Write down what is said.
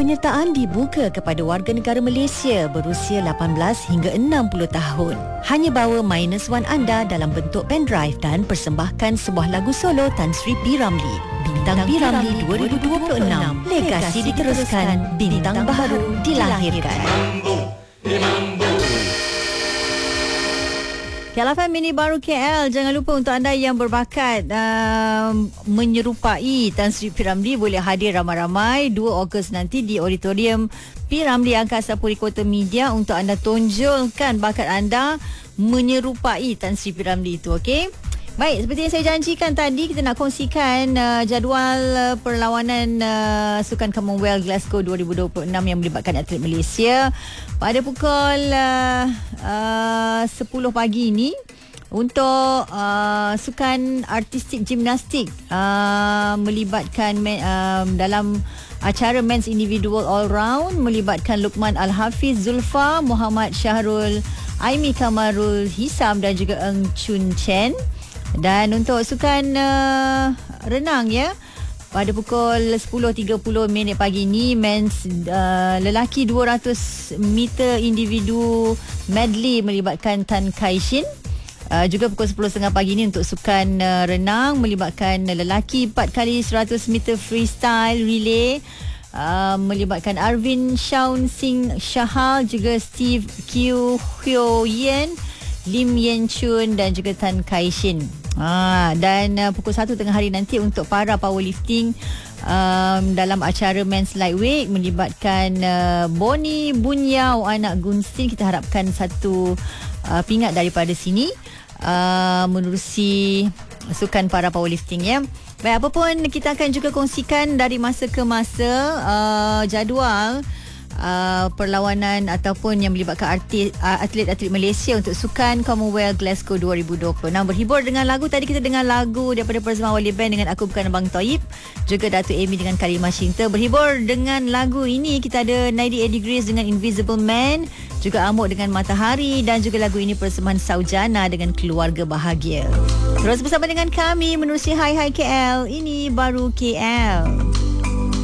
Penyertaan dibuka kepada warga negara Malaysia berusia 18 hingga 60 tahun. Hanya bawa -1 anda dalam bentuk pendrive dan persembahkan sebuah lagu solo Tan Sri P. Ramlee. Bintang P. Ramlee 2026. Legasi diteruskan, bintang baru dilahirkan. KLFM Mini Baru KL. Jangan lupa untuk anda yang berbakat menyerupai Tan Sri P. Ramlee boleh hadir ramai-ramai 2 Ogos nanti di Auditorium P. Ramlee Angkasa Puri Kota Media untuk anda tonjolkan bakat anda menyerupai Tan Sri P. Ramlee itu, okey? Baik, seperti yang saya janjikan tadi, kita nak kongsikan jadual perlawanan Sukan Commonwealth Glasgow 2026 yang melibatkan atlet Malaysia pada pukul 10 pagi ini. Untuk sukan artistik gimnastik melibatkan dalam acara men's individual all round melibatkan Luqman Al-Hafiz Zulfa, Muhammad Syahrul, Aimi Kamarul Hisam dan juga Eng Chun Chen. Dan untuk sukan renang ya, pada pukul 10.30 pagi ni men's lelaki 200 meter individu medley melibatkan Tan Kai Shin. Juga pukul 10.30 pagi ni untuk sukan renang melibatkan lelaki 4 kali 100 meter freestyle relay melibatkan Arvin Shaun Singh Shahal, juga Steve Kyu Hyo Yen, Lim Yen Chun dan juga Tan Kai Shin. Dan pukul 1 tengah hari nanti untuk para powerlifting dalam acara men's lightweight melibatkan Boni Bunyau anak Gunstin. Kita harapkan satu pingat daripada sini menerusi sukan para powerlifting ya. Baik, apa pun kita akan juga kongsikan dari masa ke masa jadual perlawanan ataupun yang melibatkan atlet-atlet Malaysia untuk Sukan Commonwealth Glasgow 2026. Berhibur dengan lagu, tadi kita dengar lagu daripada Persembahan Wali Band dengan Aku Bukan Abang Toib, juga Datuk Amy dengan Kalimah Cinta. Berhibur dengan lagu ini kita ada 98 Degrees dengan Invisible Man, juga Amok dengan Matahari, dan juga lagu ini persembahan Saujana dengan Keluarga Bahagia. Terus bersama dengan kami menerusi Hai Hai KL. Ini baru KL.